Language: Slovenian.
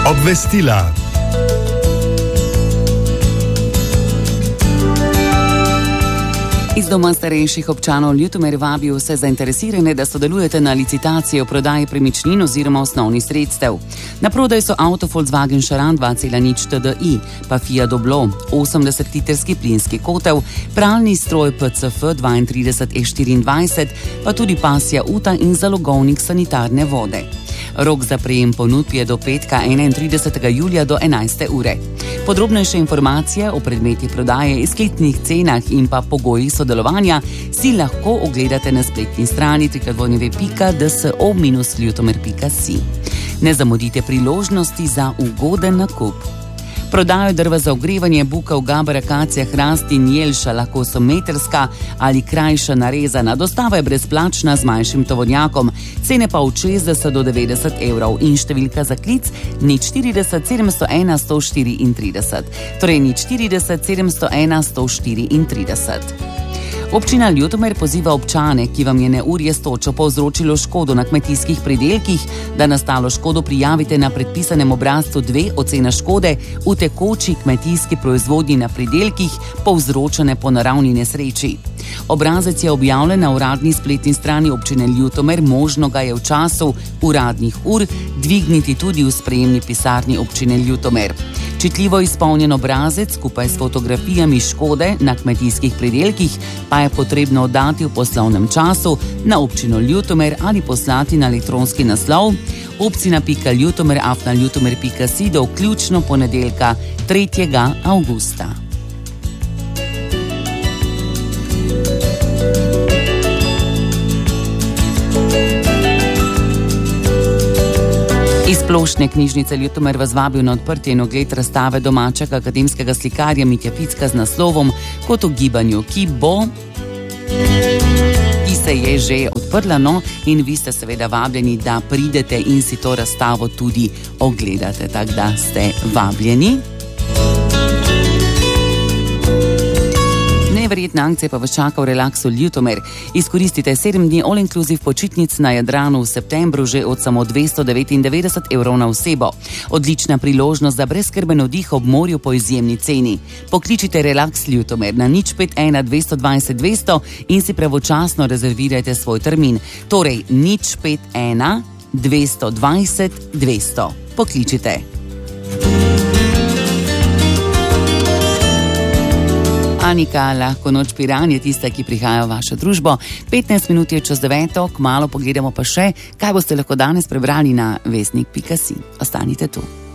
Obvestila. Iz Doma starejših občanov Ljutomer vabi vse zainteresirane, da sodelujete na licitaciji o prodaji premičnin oziroma osnovnih sredstev. Na prodaj so avto Volkswagen Charan 2.0 TDI, pa Fiat Doblo, 80-litrski plinski kotel, pralni stroj PCF 32E24, pa tudi pasja Uta in zalogovnik sanitarne vode. Rok za prejem ponudb je do petka 31. julija do 11. ure. Podrobnejše informacije o predmetih prodaje, izklicnih cenah in pa pogojih sodelovanja si lahko ogledate na spletni strani www.dso-ljutomer.si. Ne zamudite priložnosti za ugoden nakup. Prodajo drva za ogrevanje, bukev, gaber, akacija, hrast in jelša lahko so metrska ali krajša narezana. Dostava je brezplačna z manjšim tovornjakom, cene pa od 60 do 90 evrov in številka za klic 040 701 134. Torej 040 701 134. Občina Ljutomer poziva občane, ki vam je neurje s točo povzročilo škodo na kmetijskih pridelkih, da nastalo škodo prijavite na predpisanem obrazcu 2 ocena škode v tekoči kmetijski proizvodnji na pridelkih povzročene po naravni nesreči. Obrazec je objavljen na uradni spletni strani občine Ljutomer, možno ga je v času uradnih ur dvigniti tudi v sprejemni pisarni občine Ljutomer. Čitljivo izpolnjen obrazec skupaj s fotografijami škode na kmetijskih pridelkih pa je potrebno oddati v poslovnem času na občino Ljutomer ali poslati na elektronski naslov obcina.ljutomer@ljutomer.si do vključno ponedeljka 3. avgusta. Iz Splošne knjižnice Ljutomer vas vabil na odprtje in ogled razstave domačega akademskega slikarja Mitja Ficka z naslovom Kot v gibanju, ki se je že odprla, in vi ste seveda vabljeni, da pridete in si to razstavo tudi ogledate, tako da ste vabljeni. Neverjetna akcija pa vas čaka v relaksu Ljutomer. Izkoristite 7 dni all-inclusive počitnic na Jadranu v septembru že od samo 299 evrov na osebo. Odlična priložnost za brezskrben oddih ob morju po izjemni ceni. Pokličite Relaks Ljutomer na 051 220 200 in si pravočasno rezervirajte svoj termin. Torej 051 220 200. Pokličite. Anika, lahko noč Piran je tista, ki prihaja v vašo družbo. 15 minut je čez 9, kmalu pogledamo pa še, kaj boste lahko danes prebrali na vestnik.si. Ostanite tu.